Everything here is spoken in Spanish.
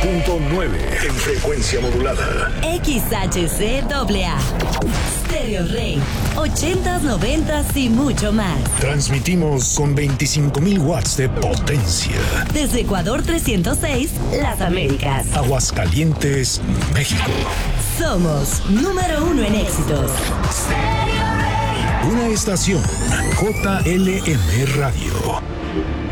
99.9 en frecuencia modulada. XHCAA. Stereo Rey. 80s, 90s y mucho más. Transmitimos con 25,000 watts de potencia. Desde Ecuador 306, Las Américas. Aguascalientes, México. Somos número 1 en éxitos. Una estación JLM Radio.